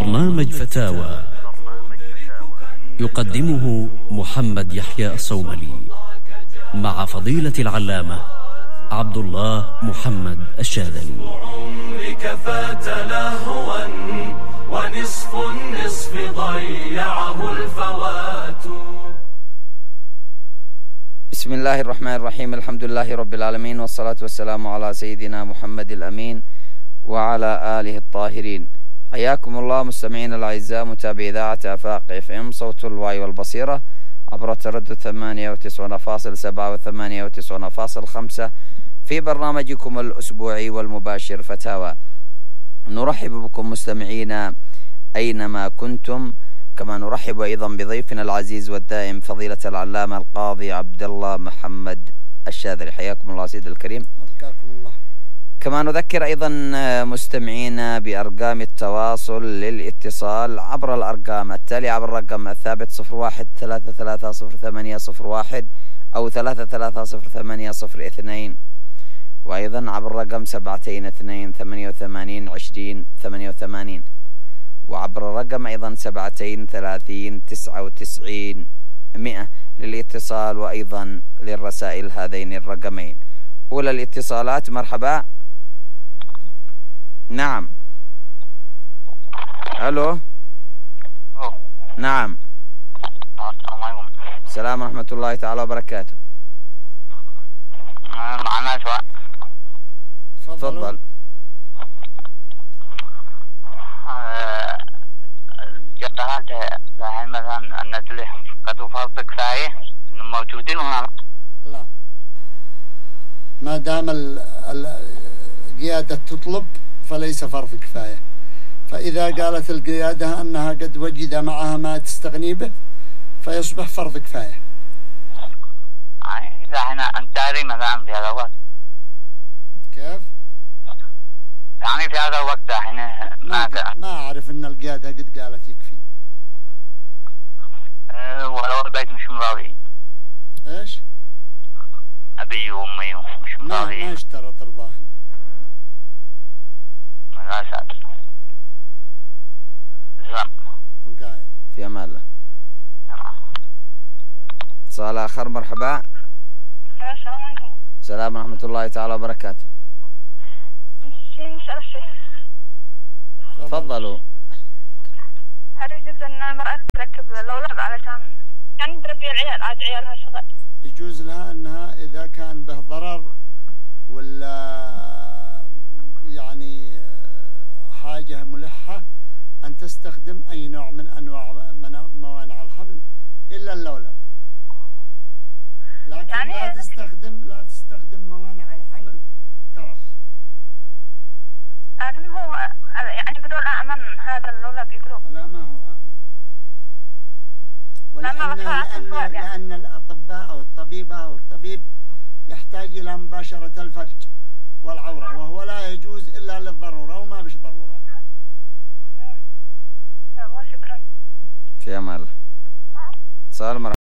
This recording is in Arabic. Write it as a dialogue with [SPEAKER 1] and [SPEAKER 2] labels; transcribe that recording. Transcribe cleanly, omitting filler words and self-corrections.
[SPEAKER 1] برنامج فتاوى يقدمه محمد يحيى الصوملي مع فضيلة العلامة عبد الله محمد الشاذلي.
[SPEAKER 2] عمرك فات لهوا ونصف النصف ضيعه الفوات.
[SPEAKER 3] بسم الله الرحمن الرحيم. الحمد لله رب العالمين، والصلاة والسلام على سيدنا محمد الأمين وعلى آله الطاهرين. حياكم الله مستمعين الأعزاء، متابعي إذاعة آفاق FM صوت الوعي والبصيرة عبر تردد 98.7 و 98.5 في برنامجكم الأسبوعي والمباشر فتاوى. نرحب بكم مستمعين أينما كنتم، كما نرحب أيضا بضيفنا العزيز والدائم فضيلة العلامة القاضي عبد الله محمد الشاذلي. حياكم الله سيد الكريم.
[SPEAKER 4] أبقاكم الله.
[SPEAKER 3] كما نذكر أيضا مستمعينا بأرقام التواصل للاتصال عبر الأرقام التالية: عبر الرقم الثابت 01-330801 أو 330802، وأيضا عبر الرقم 72-88-20-88، وعبر الرقم أيضا 72-30-99-100 للاتصال وأيضا للرسائل هذين الرقمين. أولى الاتصالات. مرحبا. نعم. ألو. نعم.
[SPEAKER 5] السلام عليكم.
[SPEAKER 3] السلام ورحمة الله تعالى وبركاته.
[SPEAKER 5] معنا سؤال.
[SPEAKER 3] تفضل.
[SPEAKER 5] الجهات الحين مثلا النسل قد فرض كفاية إنهم موجودين ولا
[SPEAKER 4] لا، ما دام القيادة تطلب فليس فرض كفاية، فإذا قالت القيادة أنها قد وجد معها ما تستغني به فيصبح فرض كفاية.
[SPEAKER 5] يعني إذا احنا نتاري مثلا في هذا الوقت.
[SPEAKER 4] كيف؟
[SPEAKER 5] يعني في هذا الوقت احنا
[SPEAKER 4] ما أعرف أن القيادة قد قالت يكفي.
[SPEAKER 5] ولو البيت مش مراضي.
[SPEAKER 4] إيش؟
[SPEAKER 5] أبي وأمي مش مراضي.
[SPEAKER 4] ما اشترط رضاهم.
[SPEAKER 5] لا ساتر. سلام.
[SPEAKER 4] قاعد.
[SPEAKER 3] في أمان الله. اتصال آخر. مرحبا.
[SPEAKER 6] السلام عليكم.
[SPEAKER 3] السلام ورحمة الله تعالى وبركاته.
[SPEAKER 6] نسأل الشيخ.
[SPEAKER 3] تفضلوا.
[SPEAKER 6] هل يجوز أن المرأة تركب الأولاد علشان يعني تربي العيال عاد عيالها صغار؟
[SPEAKER 4] يجوز لها أنها إذا كان به ضرر ولا يعني حاجة ملحة أن تستخدم أي نوع من أنواع موانع الحمل إلا اللولب، لكن يعني لا تستخدم موانع الحمل ترف.
[SPEAKER 6] لكن هو يعني بدون أأمن هذا اللولب يقولون.
[SPEAKER 4] لا، ما هو آمن، لأن الأطباء أو الطبيبة أو الطبيب يحتاج إلى مباشرة الفرج والعورة، وهو لا يجوز إلا للضرورة وما بش ضرورة.
[SPEAKER 6] يلا شكرا.
[SPEAKER 3] في أمان الله. اتصال.